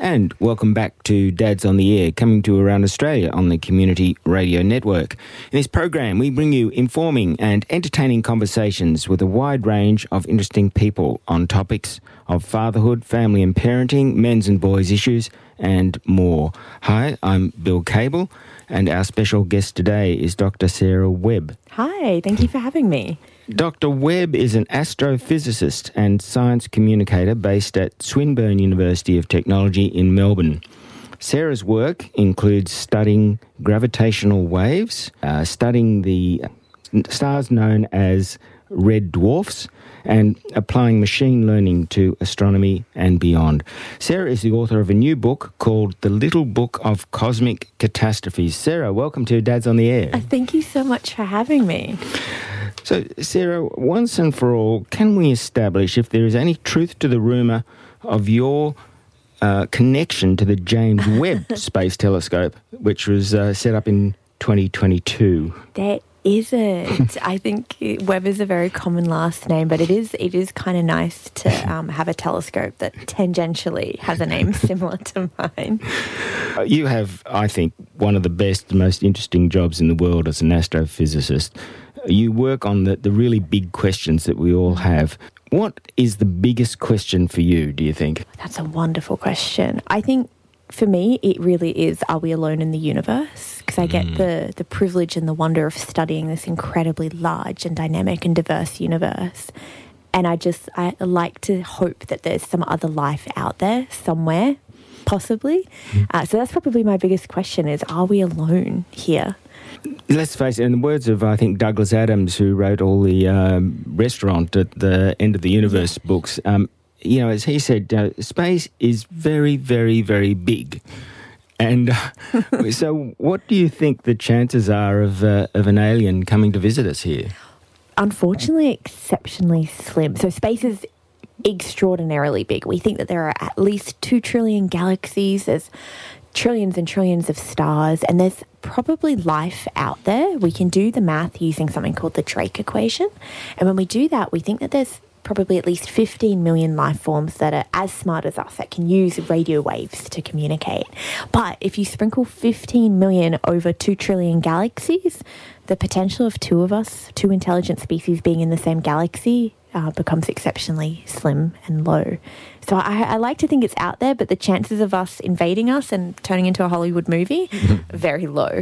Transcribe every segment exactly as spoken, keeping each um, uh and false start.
And welcome back to Dads on the Air, coming to around Australia on the Community Radio Network. In this program, we bring you informing and entertaining conversations with a wide range of interesting people on topics of fatherhood, family and parenting, men's and boys' issues, and more. Hi, I'm Bill Cable, and our special guest today is Doctor Sarah Webb. Hi, thank you for having me. Doctor Webb is an astrophysicist and science communicator based at Swinburne University of Technology in Melbourne. Sarah's work includes studying gravitational waves, uh, studying the stars known as red dwarfs, and applying machine learning to astronomy and beyond. Sarah is the author of a new book called The Little Book of Cosmic Catastrophes. Sarah, welcome to Dads on the Air. Uh, thank you so much for having me. So, Sarah, once and for all, can we establish if there is any truth to the rumour of your uh, connection to the James Webb Space Telescope, which was uh, set up in twenty twenty-two? There isn't. I think Webb is a very common last name, but it is it is kind of nice to um, have a telescope that tangentially has a name similar to mine. Uh, you have, I think, one of the best, most interesting jobs in the world as an astrophysicist. You work on the, the really big questions that we all have. What is the biggest question for you, do you think? That's a wonderful question. I think for me, it really is, are we alone in the universe? Because I get mm. the, the privilege and the wonder of studying this incredibly large and dynamic and diverse universe. And I just, I like to hope that there's some other life out there somewhere, possibly. Mm. Uh, so that's probably my biggest question is, are we alone here? Let's face it, in the words of, I think, Douglas Adams, who wrote all the um, Restaurant at the End of the Universe yeah. books, um, you know, as he said, uh, space is very, very, very big. And uh, so what do you think the chances are of uh, of an alien coming to visit us here? Unfortunately, exceptionally slim. So space is extraordinarily big. We think that there are at least two trillion galaxies. There's trillions and trillions of stars, and there's probably life out there. We can do the math using something called the Drake equation. And when we do that, we think that there's probably at least fifteen million life forms that are as smart as us that can use radio waves to communicate. But if you sprinkle fifteen million over two trillion galaxies, the potential of two of us, two intelligent species being in the same galaxy, uh, becomes exceptionally slim and low. So I, I like to think it's out there, but the chances of us invading us and turning into a Hollywood movie, very low.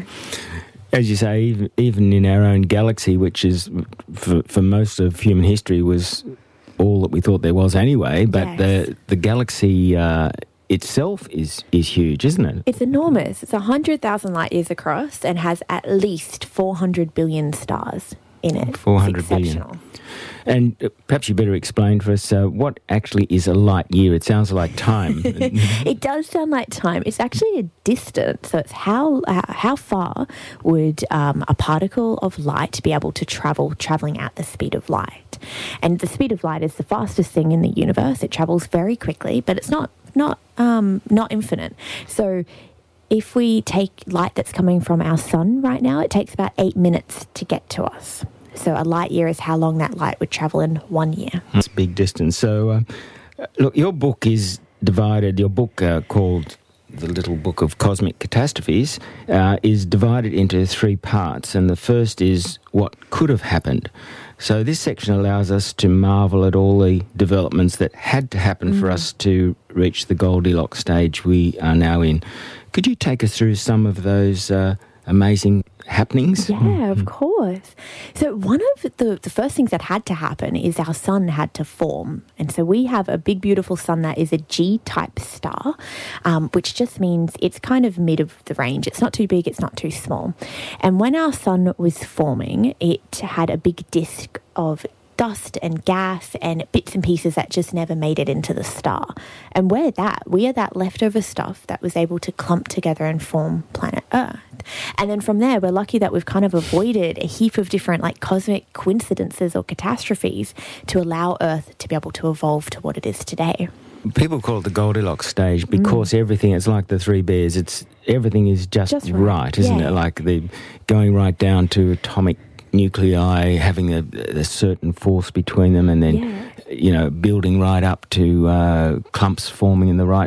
As you say, even, even in our own galaxy, which is, for, for most of human history, was all that we thought there was anyway, but yes. the the galaxy uh, itself is, is huge, isn't it? It's enormous. It's one hundred thousand light years across and has at least four hundred billion stars in it. four hundred billion. And uh, perhaps you better explain for us uh, what actually is a light year. It sounds like time. It does sound like time. It's actually a distance. So it's how uh, how far would um, a particle of light be able to travel, travelling at the speed of light. And the speed of light is the fastest thing in the universe. It travels very quickly, but it's not not um, not infinite. So if we take light that's coming from our sun right now, it takes about eight minutes to get to us. So a light year is how long that light would travel in one year. That's a big distance. So, uh, look, your book is divided, your book uh, called The Little Book of Cosmic Catastrophes uh, is divided into three parts. And the first is what could have happened. So this section allows us to marvel at all the developments that had to happen mm-hmm. for us to reach the Goldilocks stage we are now in. Could you take us through some of those uh, amazing happenings? Yeah, of course. So one of the, the first things that had to happen is our sun had to form. And so we have a big, beautiful sun that is a G-type star, um, which just means it's kind of mid of the range. It's not too big, it's not too small. And when our sun was forming, it had a big disk of dust and gas and bits and pieces that just never made it into the star. And we're that. We are that leftover stuff that was able to clump together and form planet Earth. And then from there, we're lucky that we've kind of avoided a heap of different like cosmic coincidences or catastrophes to allow Earth to be able to evolve to what it is today. People call it the Goldilocks stage because mm. everything, it's like the Three Bears, it's everything is just, just right. right, isn't yeah. it? Like the going right down to atomic nuclei, having a, a certain force between them, and then, yeah. you know, building right up to uh, clumps forming in the right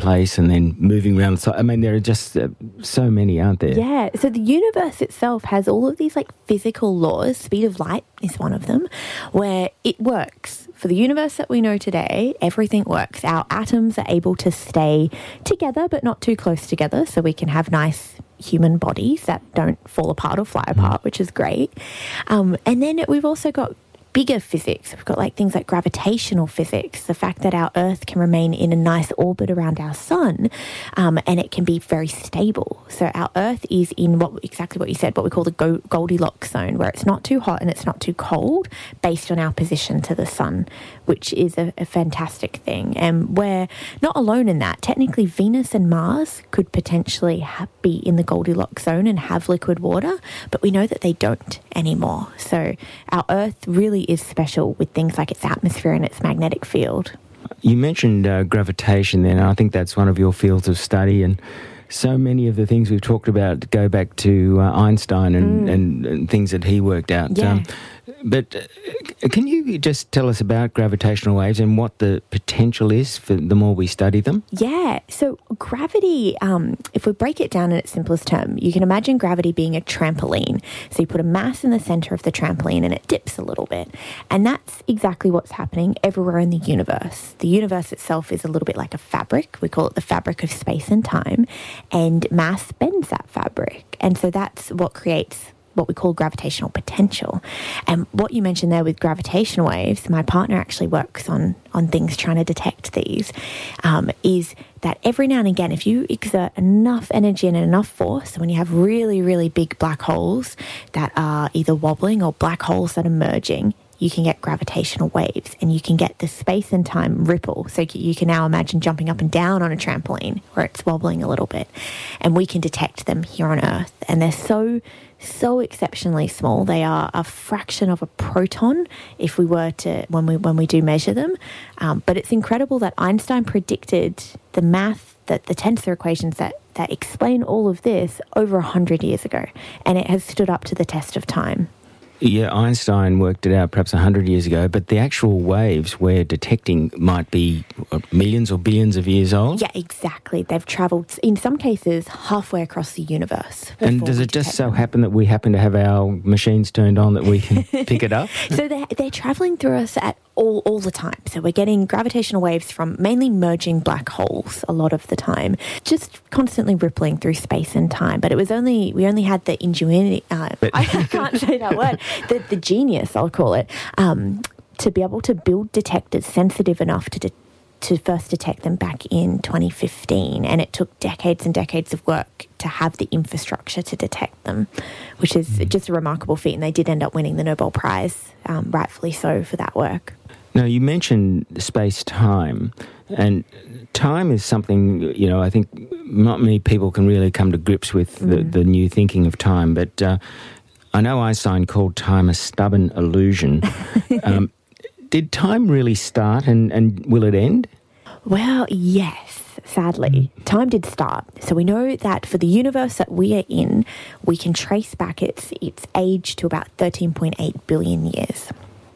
place and then moving around the side. I mean, there are just uh, so many, aren't there? Yeah. So the universe itself has all of these like physical laws. Speed of light is one of them, where it works. For the universe that we know today, everything works. Our atoms are able to stay together, but not too close together, so we can have nice human bodies that don't fall apart or fly apart, mm. which is great. Um, and then we've also got bigger physics. We've got like things like gravitational physics, the fact that our Earth can remain in a nice orbit around our sun, um, and it can be very stable. So our Earth is in what exactly what you said, what we call the Go- Goldilocks zone, where it's not too hot and it's not too cold, based on our position to the sun, which is a, a fantastic thing. And we're not alone in that. Technically, Venus and Mars could potentially ha- be in the Goldilocks zone and have liquid water, but we know that they don't anymore. So our Earth really is special with things like its atmosphere and its magnetic field. You mentioned uh, gravitation then, and I think that's one of your fields of study, and so many of the things we've talked about go back to uh, Einstein and, mm. and, and things that he worked out. Yeah. Um, but uh, can you just tell us about gravitational waves and what the potential is for the more we study them? Yeah, so gravity, um, if we break it down in its simplest term, you can imagine gravity being a trampoline. So you put a mass in the centre of the trampoline and it dips a little bit. And that's exactly what's happening everywhere in the universe. The universe itself is a little bit like a fabric. We call it the fabric of space and time. And mass bends that fabric. And so that's what creates what we call gravitational potential. And what you mentioned there with gravitational waves, my partner actually works on, on things trying to detect these, um, is that every now and again, if you exert enough energy and enough force, when you have really, really big black holes that are either wobbling or black holes that are merging, you can get gravitational waves and you can get the space and time ripple. So you can now imagine jumping up and down on a trampoline where it's wobbling a little bit. And we can detect them here on Earth. And they're so, so exceptionally small. They are a fraction of a proton if we were to, when we when we do measure them. Um, but it's incredible that Einstein predicted the math, that the tensor equations that, that explain all of this over one hundred years ago. And it has stood up to the test of time. Yeah, Einstein worked it out perhaps one hundred years ago, but the actual waves we're detecting might be millions or billions of years old? Yeah, exactly. They've travelled, in some cases, halfway across the universe. And does it just so them. happen that we happen to have our machines turned on that we can pick it up? So they're, they're travelling through us at all, all the time. So we're getting gravitational waves from mainly merging black holes a lot of the time, just constantly rippling through space and time. But it was only, we only had the ingenuity, uh, I can't say that word, the, the genius, I'll call it, um, to be able to build detectors sensitive enough to de- to first detect them back in twenty fifteen. And it took decades and decades of work to have the infrastructure to detect them, which is just a remarkable feat. And they did end up winning the Nobel Prize, um, rightfully so, for that work. Now, you mentioned space-time, and time is something, you know, I think not many people can really come to grips with the, mm. the new thinking of time, but uh, I know Einstein called time a stubborn illusion. um, did time really start, and, and will it end? Well, yes, sadly. Mm. Time did start. So we know that for the universe that we are in, we can trace back its, its age to about thirteen point eight billion years.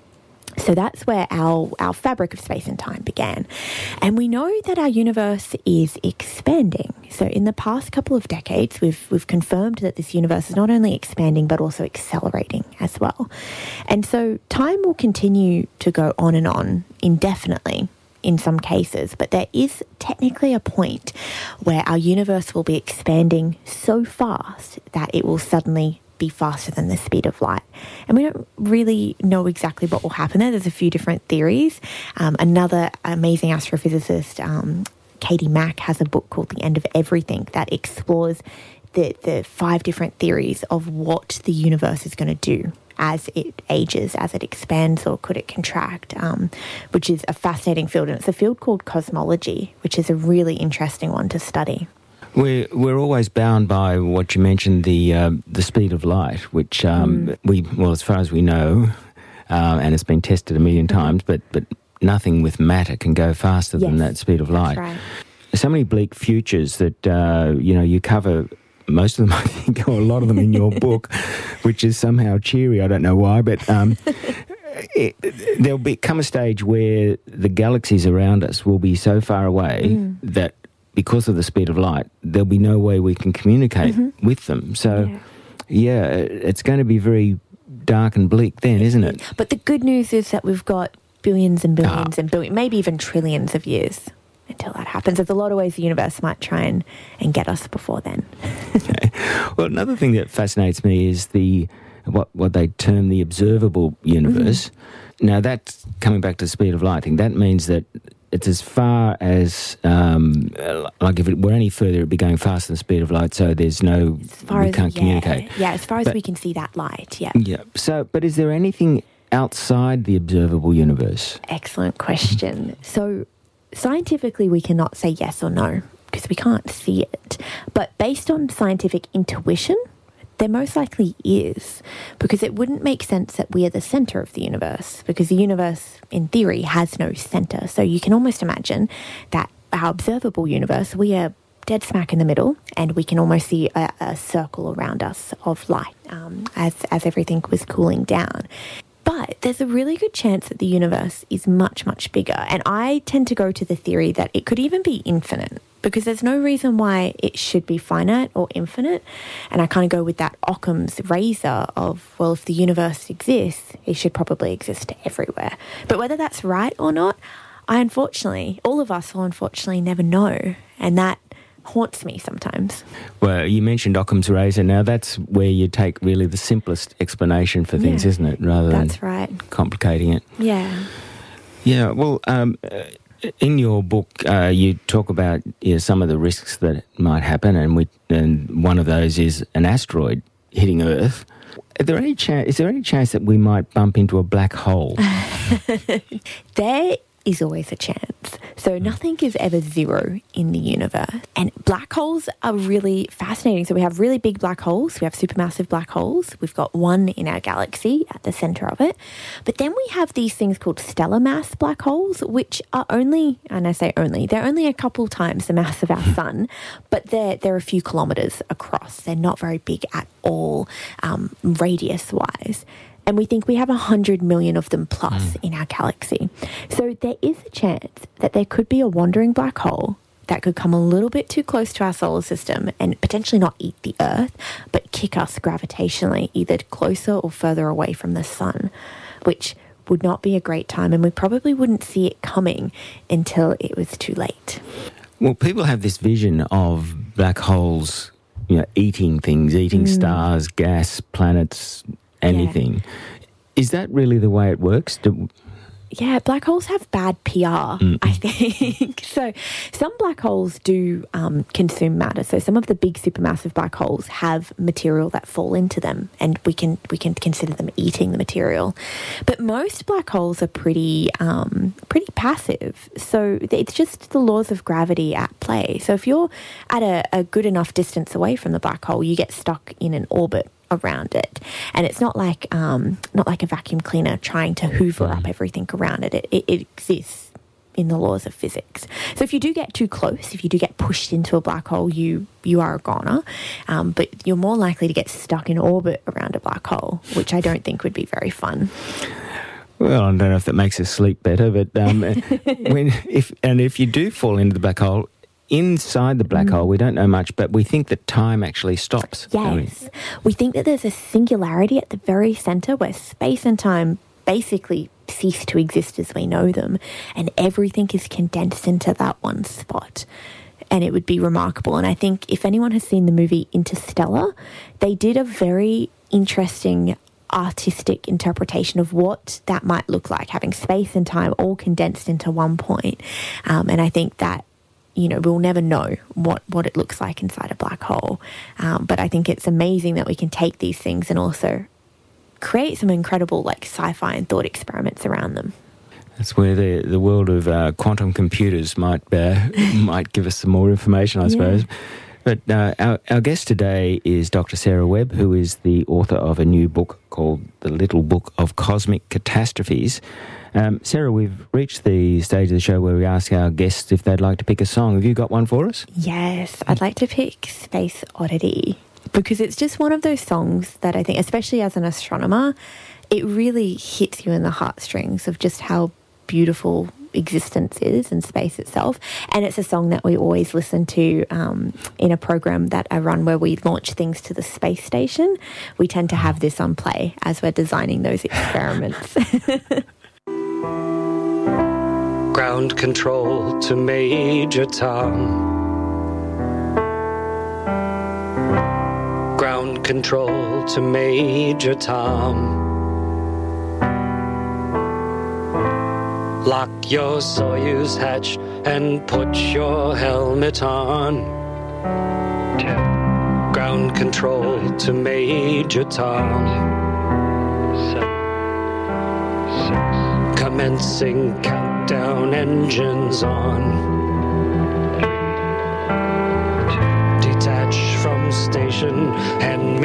So that's where our, our fabric of space and time began. And we know that our universe is expanding. So in the past couple of decades, we've we've confirmed that this universe is not only expanding, but also accelerating as well. And so time will continue to go on and on indefinitely in some cases, but there is technically a point where our universe will be expanding so fast that it will suddenly be faster than the speed of light. And we don't really know exactly what will happen there. There's a few different theories. Um, another amazing astrophysicist, um, Katie Mack, has a book called The End of Everything that explores the, the five different theories of what the universe is going to do as it ages, as it expands, or could it contract, um, which is a fascinating field. And it's a field called cosmology, which is a really interesting one to study. We're, we're always bound by what you mentioned, the uh, the speed of light, which um, mm. we, well, as far as we know, uh, and it's been tested a million times, but, but nothing with matter can go faster yes, than that speed of light. That's right. So many bleak futures that, uh, you know, you cover most of them, I think, or a lot of them in your book, which is somehow cheery. I don't know why, but um, it, there'll be come a stage where the galaxies around us will be so far away mm. that because of the speed of light, there'll be no way we can communicate Mm-hmm. with them. So, Yeah. yeah, it's going to be very dark and bleak then, isn't it? But the good news is that we've got billions and billions Ah. and billions, maybe even trillions of years until that happens. There's a lot of ways the universe might try and, and get us before then. Okay. Well, another thing that fascinates me is the what what they term the observable universe. Mm-hmm. Now, that's coming back to the speed of light. I think that means that it's as far as, um, like if it were any further, it'd be going faster than the speed of light, so there's no, As far we as, can't yeah, communicate. Yeah, as far as But- we can see that light, yeah. Yeah. So, but is there anything outside the observable universe? Excellent question. So, scientifically, we cannot say yes or no because we can't see it. But based on scientific intuition, there most likely is, because it wouldn't make sense that we are the center of the universe, because the universe, in theory, has no center. So you can almost imagine that our observable universe, we are dead smack in the middle, and we can almost see a, a circle around us of light um, as, as everything was cooling down. But there's a really good chance that the universe is much, much bigger. And I tend to go to the theory that it could even be infinite, because there's no reason why it should be finite or infinite. And I kind of go with that Occam's razor of, well, if the universe exists, it should probably exist everywhere. But whether that's right or not, I unfortunately, all of us will unfortunately never know. And that haunts me sometimes. Well, you mentioned Occam's razor. Now, that's where you take really the simplest explanation for things, Yeah, isn't it? Rather That's than right. complicating it. Yeah. Yeah, well, um, uh, in your book, uh, you talk about you know, some of the risks that might happen, and we, and one of those is an asteroid hitting Earth. Are there any cha- is there any chance that we might bump into a black hole? There is always a chance. So nothing is ever zero in the universe. And black holes are really fascinating. So we have really big black holes. We have supermassive black holes. We've got one in our galaxy at the center of it. But then we have these things called stellar mass black holes, which are only, and I say only, they're only a couple times the mass of our sun, but they're, they're a few kilometers across. They're not very big at all, um, radius-wise. And we think we have one hundred million of them plus mm. in our galaxy. So there is a chance that there could be a wandering black hole that could come a little bit too close to our solar system and potentially not eat the Earth, but kick us gravitationally either closer or further away from the sun, which would not be a great time. And we probably wouldn't see it coming until it was too late. Well, people have this vision of black holes, you know, eating things, eating mm. stars, gas, planets, anything. Yeah. Is that really the way it works? Do- yeah, black holes have bad P R, mm. I think. So some black holes do um, consume matter. So some of the big supermassive black holes have material that fall into them, and we can we can consider them eating the material. But most black holes are pretty um, pretty passive. So it's just the laws of gravity at play. So if you're at a, a good enough distance away from the black hole, you get stuck in an orbit around it, and it's not like um, not like a vacuum cleaner trying to hoover up everything around it. It, it. it exists in the laws of physics. So if you do get too close, if you do get pushed into a black hole, you you are a goner. Um, but you're more likely to get stuck in orbit around a black hole, which I don't think would be very fun. Well, I don't know if that makes us sleep better, but um, when if and if you do fall into the black hole, inside the black mm. hole, we don't know much, but we think that time actually stops. Yes. We? we think that there's a singularity at the very centre where space and time basically cease to exist as we know them, and everything is condensed into that one spot. And it would be remarkable. And I think if anyone has seen the movie Interstellar, they did a very interesting artistic interpretation of what that might look like, having space and time all condensed into one point. Um, and I think that you know, we'll never know what, what it looks like inside a black hole. Um, but I think it's amazing that we can take these things and also create some incredible like sci-fi and thought experiments around them. That's where the the world of uh, quantum computers might uh, might give us some more information, I yeah. suppose. But uh, our, our guest today is Doctor Sarah Webb, who is the author of a new book called The Little Book of Cosmic Catastrophes. Um, Sarah, we've reached the stage of the show where we ask our guests if they'd like to pick a song. Have you got one for us? Yes, I'd like to pick Space Oddity, because it's just one of those songs that I think, especially as an astronomer, it really hits you in the heartstrings of just how beautiful existence is and space itself. And it's a song that we always listen to um, in a program that I run where we launch things to the space station. We tend to have this on play as we're designing those experiments. Ground control to Major Tom. Ground control to Major Tom. Lock your Soyuz hatch and put your helmet on. Ten. Ground control nine, to Major Tom. Seven, six, commencing countdown, engines on. Three, two, detach from station and